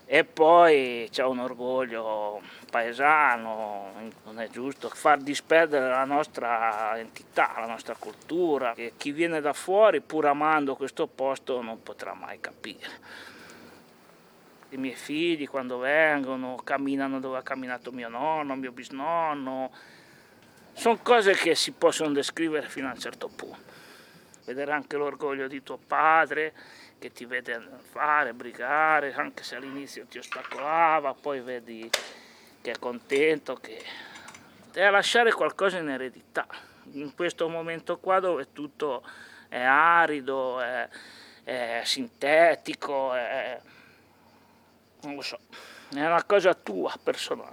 E poi c'è un orgoglio paesano, non è giusto far disperdere la nostra entità, la nostra cultura, che chi viene da fuori, pur amando questo posto, non potrà mai capire. I miei figli quando vengono camminano dove ha camminato mio nonno, mio bisnonno, sono cose che si possono descrivere fino a un certo punto. Vedere anche l'orgoglio di tuo padre che ti vede fare, brigare, anche se all'inizio ti ostacolava, poi vedi che è contento, che deve lasciare qualcosa in eredità. In questo momento qua dove tutto è arido, è sintetico, non lo so, è una cosa tua personale.